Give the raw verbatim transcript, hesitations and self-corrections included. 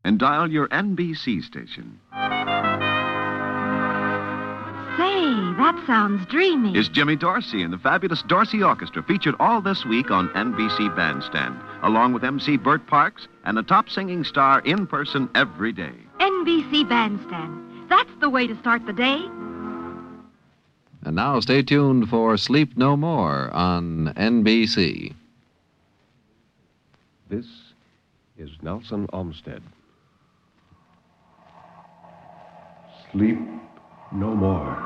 and dial your N B C station. Say, that sounds dreamy. It's Jimmy Dorsey and the fabulous Dorsey Orchestra featured all this week on N B C Bandstand, along with M C Burt Parks and the top singing star in person every day. N B C Bandstand. That's the way to start the day. And now stay tuned for Sleep No More on N B C. This is Nelson Olmsted. Sleep no more.